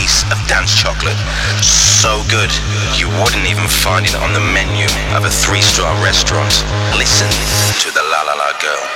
piece of dance chocolate. So good, you wouldn't even find it on the menu of a 3-star restaurant. Listen to the La La La Girl.